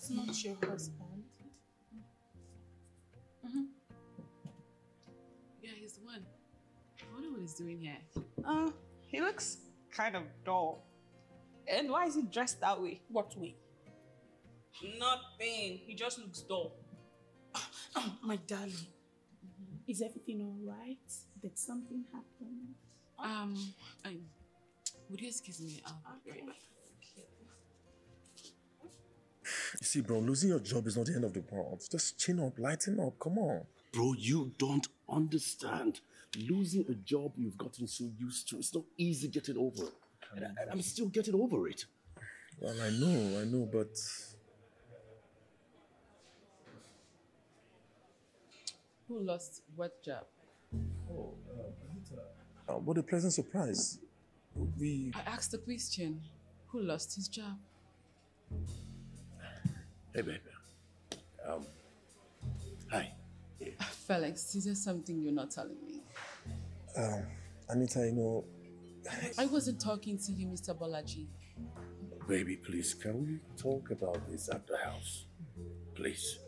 That's not your husband. Yeah, he's the one. I wonder what he's doing here. He looks kind of dull. And why is he dressed that way? What way? Nothing. He just looks dull. My darling. Is everything alright? Did something happen? Would you excuse me? I'll be right back. You see, bro, losing your job is not the end of the world. Just chin up, lighten up, come on. Bro, you don't understand. Losing a job you've gotten so used to, it's not easy getting over. And I'm still getting over it. Well, I know, but... Who lost what job? What a pleasant surprise. I asked the question. Who lost his job? Hey, baby. Hi. Felix, is there something you're not telling me? Anita, you know... I wasn't talking to you, Mr. Bolaji. Baby, please, can we talk about this at the house? Please.